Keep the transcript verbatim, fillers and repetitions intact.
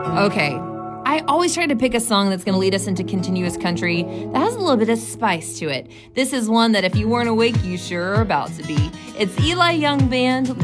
Okay, I always try to pick a song that's going to lead us into continuous country that has a little bit of spice to it. This is one that if you weren't awake, you sure are about to be. It's Eli Young Band.